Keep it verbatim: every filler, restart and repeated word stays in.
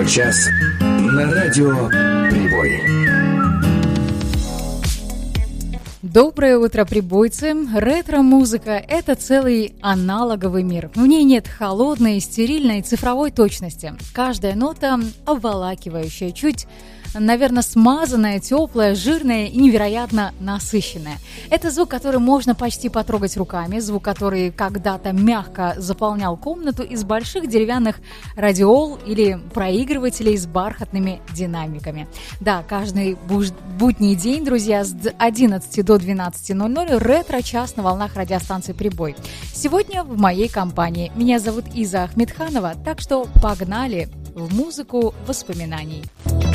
час на радио Прибой. Доброе утро, прибойцы! Ретро-музыка – это целый аналоговый мир. В ней нет холодной, стерильной цифровой точности. Каждая нота обволакивающая, чуть, наверное, смазанная, теплая, жирная и невероятно насыщенная. Это звук, который можно почти потрогать руками, звук, который когда-то мягко заполнял комнату из больших деревянных радиол или проигрывателей с бархатными динамиками. Да, каждый будний день, друзья, с одиннадцати до двенадцати ноль-ноль ретро-час на волнах радиостанции «Прибой». Сегодня в моей компании. Меня зовут Иза Ахмедханова, так что погнали в музыку воспоминаний.